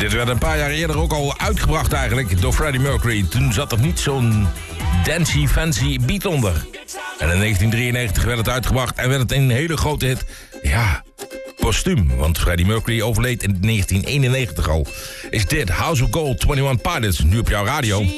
Dit werd een paar jaar eerder ook al uitgebracht eigenlijk door Freddie Mercury. Toen zat er niet zo'n dancey, fancy beat onder. En in 1993 werd het uitgebracht en werd het een hele grote hit. Ja, postuum, want Freddie Mercury overleed in 1991 al. Is dit House of Gold, 21 Pilots, nu op jouw radio.